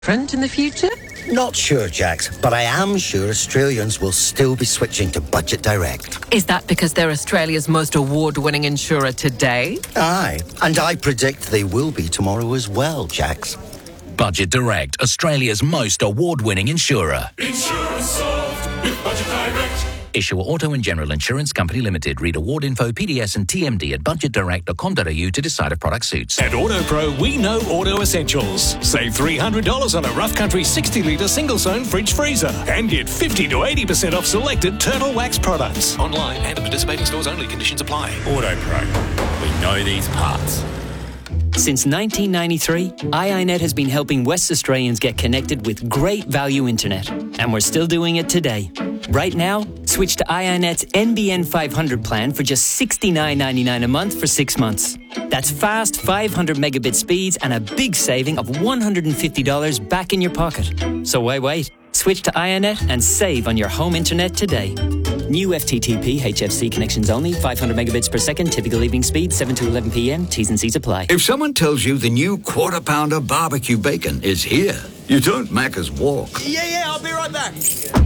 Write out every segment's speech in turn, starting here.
Different in the future? Not sure, Jax, but I am sure Australians will still be switching to Budget Direct. Is that because they're Australia's most award-winning insurer today? Aye, and I predict they will be tomorrow as well, Jax. Budget Direct, Australia's most award-winning insurer. Insurance solved with Budget Direct. Issuer Auto and General Insurance Company Limited. Read award info, PDS and TMD at budgetdirect.com.au to decide if product suits. At AutoPro, we know auto essentials. Save $300 on a Rough Country 60-litre single-zone fridge freezer and get 50 to 80% off selected Turtle Wax products. Online and at participating stores only. Conditions apply. AutoPro. We know these parts. Since 1993, iiNet has been helping West Australians get connected with great value internet. And we're still doing it today. Right now, switch to iiNet's NBN 500 plan for just $69.99 a month for 6 months. That's fast 500 megabit speeds and a big saving of $150 back in your pocket. So why wait? Switch to iiNet and save on your home internet today. New FTTP HFC connections only, 500 megabits per second, typical evening speed, 7 to 11 p.m. T's and C's apply. If someone tells you the new Quarter Pounder barbecue bacon is here, you don't Macca's walk. Yeah, I'll be right back.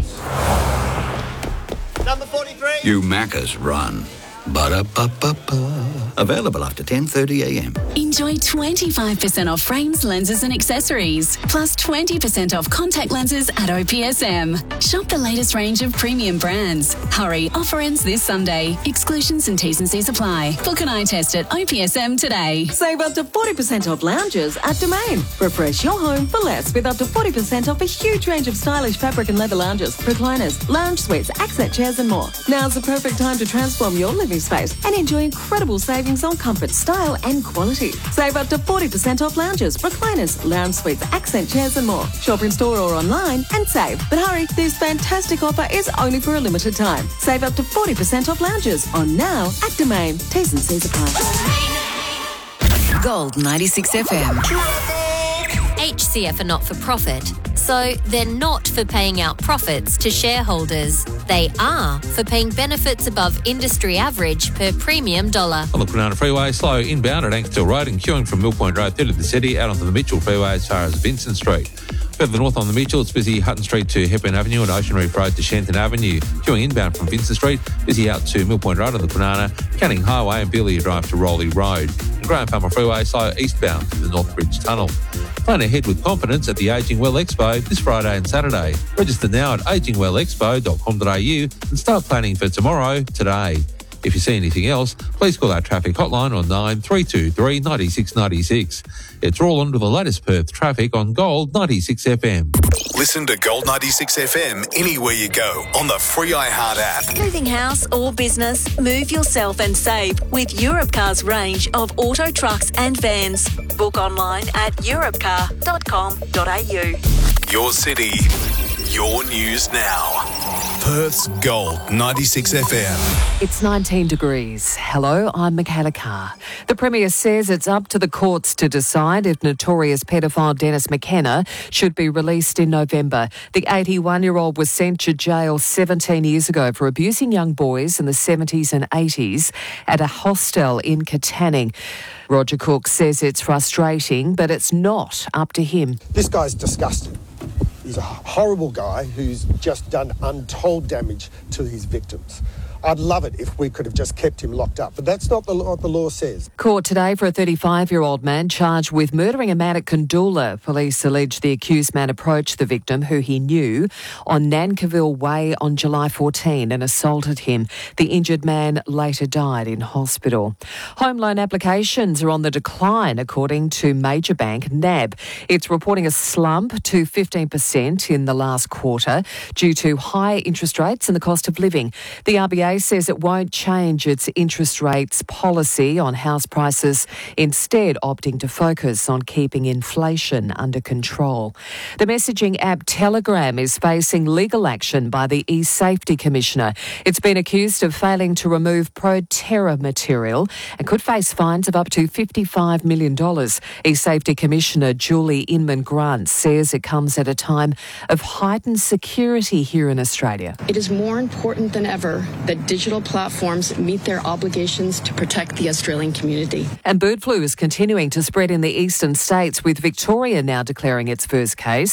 Number 43. You Macca's run. Ba-da-ba-ba-ba. Available after 10:30 a.m. Enjoy 25% off frames, lenses and accessories. Plus 20% off contact lenses at OPSM. Shop the latest range of premium brands. Hurry, offer ends this Sunday. Exclusions and T's and C's apply. Book an eye test at OPSM today. Save up to 40% off lounges at Domain. Refresh your home for less with up to 40% off a huge range of stylish fabric and leather lounges, recliners, lounge suites, accent chairs and more. Now's the perfect time to transform your living space and enjoy incredible savings on comfort, style and quality. Save up to 40% off lounges, recliners, lounge suites, accent chairs and more. Shop in store or online and save. But hurry, this fantastic offer is only for a limited time. Save up to 40% off lounges on now at Domain. T's and C's apply. Gold 96 FM. HCF are not for profit, so they're not for paying out profits to shareholders. They are for paying benefits above industry average per premium dollar. On the Kwinana Freeway, slow inbound at Ankertil Road and queuing from Mill Point Road through to the city, out onto the Mitchell Freeway as far as Vincent Street. Further north on the Mitchell, it's busy Hutton Street to Hepburn Avenue and Ocean Reef Road to Shenton Avenue. Queuing inbound from Vincent Street, busy out to Mill Point Road on the Kwinana, Canning Highway and Beelia Drive to Rowley Road. And Graham Palmer Freeway, slow eastbound to the Northbridge Tunnel. Plan ahead with confidence at the Ageing Well Expo this Friday and Saturday. Register now at agingwellexpo.com.au and start planning for tomorrow today. If you see anything else, please call our traffic hotline on 9323 96 96. It's all on to the latest Perth traffic on Gold 96 FM. Listen to Gold 96 FM anywhere you go on the free iHeart app. Moving house or business, move yourself and save with Europcar's range of auto trucks and vans. Book online at europcar.com.au. Your city, your news now. Perth's Gold 96 FM. It's 19 degrees. Hello, I'm Michaela Carr. The Premier says it's up to the courts to decide if notorious paedophile Dennis McKenna should be released in November. The 81-year-old was sent to jail 17 years ago for abusing young boys in the 70s and 80s at a hostel in Katanning. Roger Cook says it's frustrating, but it's not up to him. This guy's disgusting. He's a horrible guy who's just done untold damage to his victims. I'd love it if we could have just kept him locked up, but that's not what the law says. Court today for a 35-year-old man charged with murdering a man at Kandoola. Police allege the accused man approached the victim, who he knew, on Nankiville Way on July 14 and assaulted him. The injured man later died in hospital. Home loan applications are on the decline, according to major bank NAB. It's reporting a slump to 15% in the last quarter due to higher interest rates and the cost of living. The RBA says it won't change its interest rates policy on house prices, instead opting to focus on keeping inflation under control. The messaging app Telegram is facing legal action by the eSafety Commissioner. It's been accused of failing to remove pro-terror material and could face fines of up to $55 million. eSafety Commissioner Julie Inman-Grant says it comes at a time of heightened security here in Australia. It is more important than ever that that digital platforms meet their obligations to protect the Australian community. And bird flu is continuing to spread in the eastern states, with Victoria now declaring its first case.